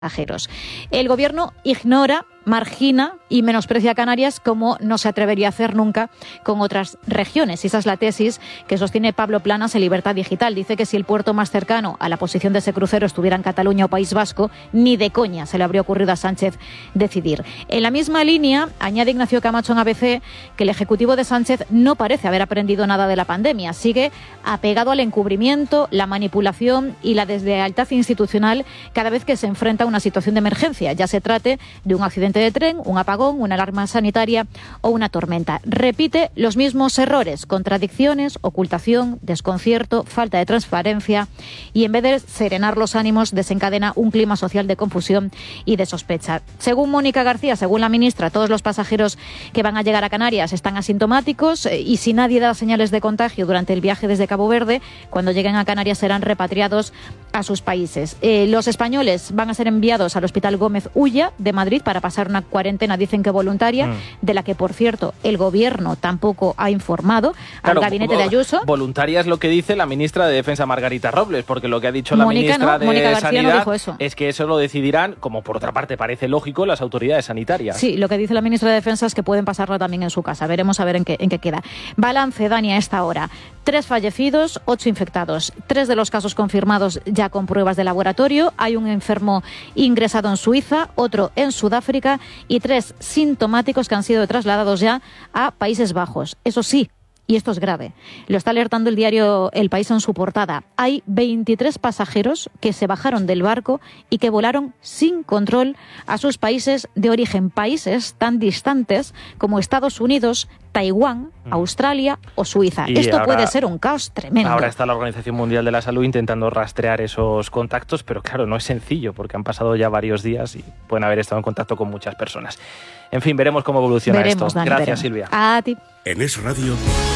pasajeros. El gobierno ignora, margina y menosprecia a Canarias como no se atrevería a hacer nunca con otras regiones. Y esa es la tesis que sostiene Pablo Planas en Libertad Digital. Dice que si el puerto más cercano a la posición de ese crucero estuviera en Cataluña o País Vasco, ni de coña se le habría ocurrido a Sánchez decidir. En la misma línea, añade Ignacio Camacho en ABC que el Ejecutivo de Sánchez no parece haber aprendido nada de la pandemia. Sigue apegado al encubrimiento, la manipulación y la deslealtad institucional cada vez que se enfrenta a una situación de emergencia, ya se trate de un accidente de tren, un apagón, una alarma sanitaria o una tormenta. Repite los mismos errores, contradicciones, ocultación, desconcierto, falta de transparencia y en vez de serenar los ánimos desencadena un clima social de confusión y de sospecha. Según Mónica García, según la ministra, todos los pasajeros que van a llegar a Canarias están asintomáticos y si nadie da señales de contagio durante el viaje desde Cabo Verde, cuando lleguen a Canarias serán repatriados a sus países. Los españoles van a ser enviados al Hospital Gómez Ulla de Madrid para pasar una cuarentena, dicen que voluntaria, de la que, por cierto, el Gobierno tampoco ha informado al gabinete de Ayuso. Voluntaria es lo que dice la ministra de Defensa, Margarita Robles, porque lo que ha dicho la ministra de Mónica García Sanidad no dijo eso. Es que eso lo decidirán, como por otra parte parece lógico, las autoridades sanitarias. Sí, lo que dice la ministra de Defensa es que pueden pasarlo también en su casa. Veremos a ver en qué queda. Balance, Dani, a esta hora. 3 fallecidos, 8 infectados. 3 de los casos confirmados ya con pruebas de laboratorio. Hay un enfermo ingresado en Suiza, otro en Sudáfrica y 3 sintomáticos que han sido trasladados ya a Países Bajos. Eso sí, y esto es grave, lo está alertando el diario El País en su portada. Hay 23 pasajeros que se bajaron del barco y que volaron sin control a sus países de origen, países tan distantes como Estados Unidos, Taiwán, Australia o Suiza. Y esto ahora puede ser un caos tremendo. Ahora está la Organización Mundial de la Salud intentando rastrear esos contactos, pero claro, no es sencillo porque han pasado ya varios días y pueden haber estado en contacto con muchas personas. En fin, veremos cómo evoluciona esto. Dani, Gracias, Silvia. A ti. En Es Radio.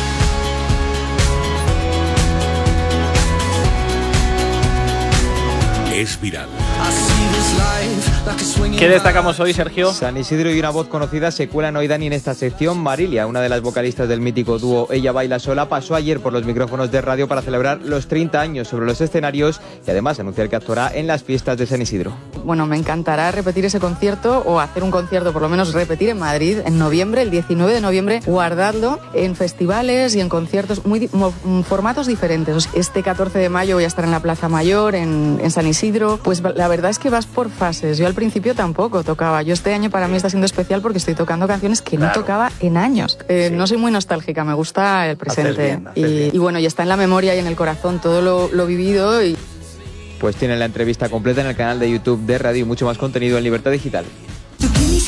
Es viral. ¿Qué destacamos hoy, Sergio? San Isidro y una voz conocida se cuelan hoy, Dani, en esta sección. Marilia, una de las vocalistas del mítico dúo Ella Baila Sola, pasó ayer por los micrófonos de radio para celebrar los 30 años sobre los escenarios y además anunciar que actuará en las fiestas de San Isidro. Bueno, me encantará repetir ese concierto o hacer un concierto, por lo menos repetir en Madrid en noviembre, el 19 de noviembre, guardarlo en festivales y en conciertos, formatos diferentes. Este 14 de mayo voy a estar en la Plaza Mayor, en San Isidro. Pues la verdad es que vas por fases. Yo al principio tampoco tocaba. Yo este año para mí está siendo especial porque estoy tocando canciones que no tocaba en años. Sí. No soy muy nostálgica, me gusta el presente. Y bueno, y está en la memoria y en el corazón todo lo vivido. Pues tienen la entrevista completa en el canal de YouTube de Radio y mucho más contenido en Libertad Digital.